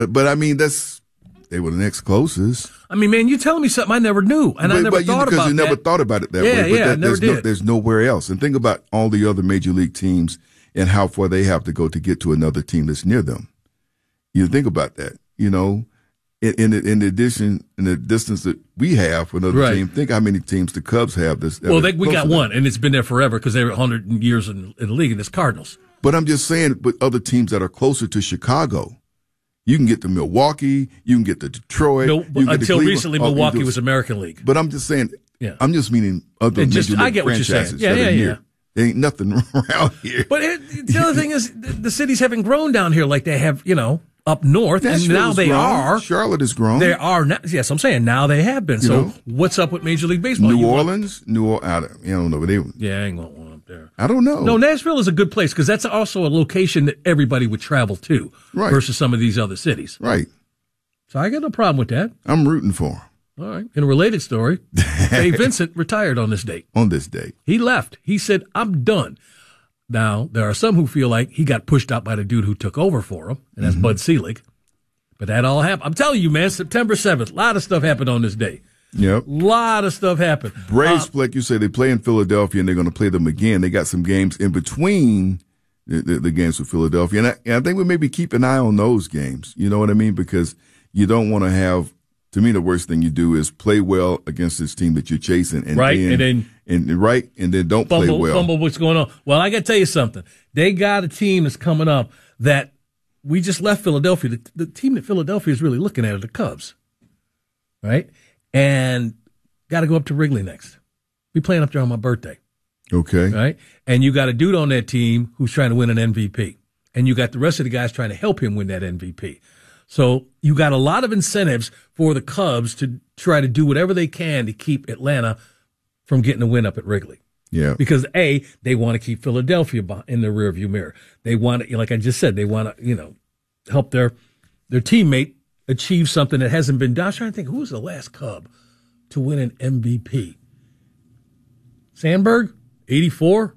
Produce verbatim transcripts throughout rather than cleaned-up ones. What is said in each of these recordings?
But, but I mean, that's they were the next closest. I mean, man, you're telling me something I never knew, and but, I never but thought you, about you that. never thought about it that yeah, way. But yeah, that, I never there's, did. no, there's nowhere else. And think about all the other major league teams and how far they have to go to get to another team that's near them. You think about that, you know. In, in, in addition, in the distance that we have for another right. team, think how many teams the Cubs have. This well, they, we got one, and it's been there forever because they were one hundred years in, in the league, and it's Cardinals. But I'm just saying, but other teams that are closer to Chicago, you can get to Milwaukee, you can get to Detroit. No, you can get until to recently, oh, Milwaukee was American League. But I'm just saying, yeah. I'm just meaning other just, major league I get what you're franchises saying. Yeah, that yeah, are yeah. here. There ain't nothing around here. But it, the other thing is, the, the cities haven't grown down here like they have, you know, up north, Nashville and now they grown. are. Charlotte is grown. They are now. Yes, I'm saying now they have been. You so know? What's up with Major League Baseball? New You Orleans, want, New Orleans. I don't, I don't know, but they. Yeah, I ain't going one up there. I don't know. No, Nashville is a good place because that's also a location that everybody would travel to, right. versus some of these other cities. Right. So I got no problem with that. I'm rooting for him. All right. In a related story, Dave Vincent retired on this date. On this date, he left. He said, "I'm done." Now there are some who feel like he got pushed out by the dude who took over for him, and that's mm-hmm. Bud Selig. But that all happened. I'm telling you, man, September seventh, a lot of stuff happened on this day. Yep. A lot of stuff happened. Braves, uh, like you say, they play in Philadelphia, and they're going to play them again. They got some games in between the, the, the games with Philadelphia. And I, and I think we maybe keep an eye on those games. You know what I mean? Because you don't want to have, to me, the worst thing you do is play well against this team that you're chasing. And right, then, and then. And, right, and then don't fumble, play well. Fumble what's going on. Well, I got to tell you something. They got a team that's coming up that we just left Philadelphia. The, the team that Philadelphia is really looking at are the Cubs, right? And got to go up to Wrigley next. We playing up there on my birthday. Okay. Right? And you got a dude on that team who's trying to win an M V P. And you got the rest of the guys trying to help him win that M V P. So you got a lot of incentives for the Cubs to try to do whatever they can to keep Atlanta from getting a win up at Wrigley. Yeah. Because A, they want to keep Philadelphia in the rearview mirror. They want to, like I just said, they want to, you know, help their their teammate achieve something that hasn't been done. I was trying to think, who was the last Cub to win an M V P? Sandberg, eighty-four.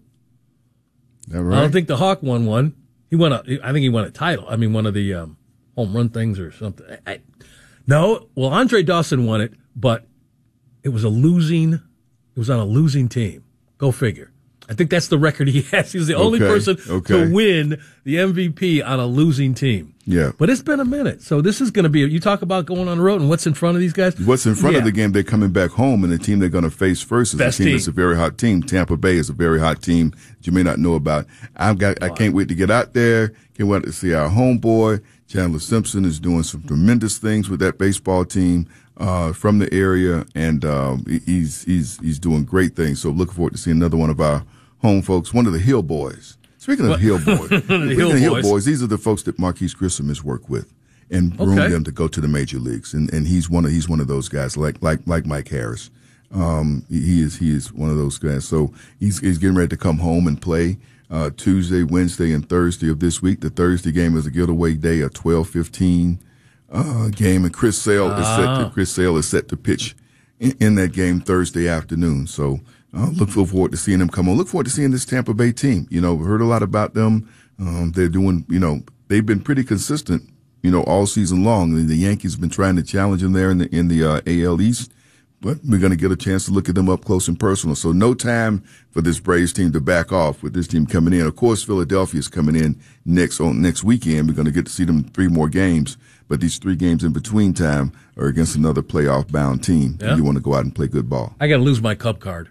That right? I don't think the Hawk won one. He won a, I think he won a title. I mean, one of the um, home run things or something. I, I, no, well, Andre Dawson won it, but it was a losing, it was on a losing team. Go figure. I think that's the record he has. He's the only okay, person okay. to win the M V P on a losing team. Yeah. But it's been a minute. So this is going to be, you talk about going on the road and what's in front of these guys. What's in front yeah. of the game, they're coming back home, and the team they're going to face first is Best a team, team that's a very hot team. Tampa Bay is a very hot team that you may not know about. I've got, I can't wait to get out there. Can't wait to see our homeboy. Chandler Simpson is doing some tremendous things with that baseball team. Uh, from the area, and um, he's he's he's doing great things. So looking forward to seeing another one of our home folks, one of the Hill Boys. Speaking of what? Hill Boys, the Hill, of Hill boys. Boys, these are the folks that Marquise Grissom has worked with and groomed okay. them to go to the major leagues. And and he's one of he's one of those guys, like like like Mike Harris. Um, he is he is one of those guys. So he's he's getting ready to come home and play uh, Tuesday, Wednesday, and Thursday of this week. The Thursday game is a getaway day, a twelve fifteen. Uh, game, and Chris Sale is set to, Chris Sale is set to pitch in, in that game Thursday afternoon. So uh, look forward to seeing him come on. Look forward to seeing this Tampa Bay team. You know, we heard a lot about them. Um, they're doing, you know, they've been pretty consistent, you know, all season long. The, the Yankees have been trying to challenge them there in the in the uh, A L East, but we're going to get a chance to look at them up close and personal. So no time for this Braves team to back off with this team coming in. Of course, Philadelphia is coming in next on next weekend. We're going to get to see them in three more games. But these three games in between time are against another playoff-bound team. Yeah. You want to go out and play good ball. I got to lose my Cub card.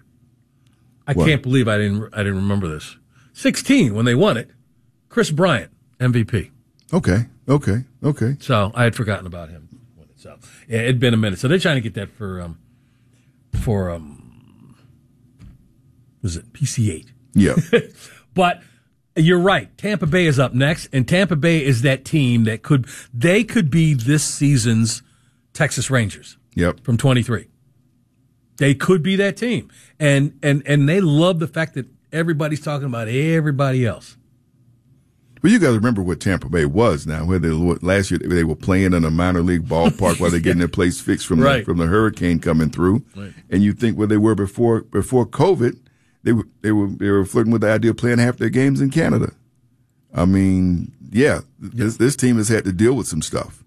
I what? can't believe I didn't. I didn't remember this. sixteen when they won it. Chris Bryant, M V P. Okay, okay, okay. So I had forgotten about him. So yeah, it'd been a minute. So they're trying to get that for um for um was it P C eight? Yeah, but. You're right. Tampa Bay is up next, and Tampa Bay is that team that could they could be this season's Texas Rangers. Yep. From twenty-three. They could be that team. And and and they love the fact that everybody's talking about everybody else. Well, you got to remember what Tampa Bay was now. Where they last year they were playing in a minor league ballpark while they're getting their place fixed from right. the, from the hurricane coming through. Right. And you think where they were before before COVID. They were they were they were flirting with the idea of playing half their games in Canada. I mean, yeah, this this team has had to deal with some stuff.